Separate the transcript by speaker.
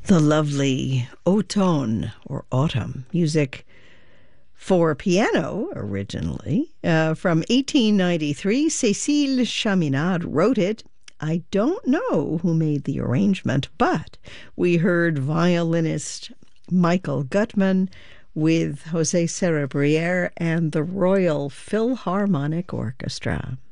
Speaker 1: The lovely Automne, or Autumn, music for piano originally from 1893. Cécile Chaminade wrote it. I don't know who made the arrangement, but we heard violinist Michael Gutman with José Cerebriere and the Royal Philharmonic Orchestra.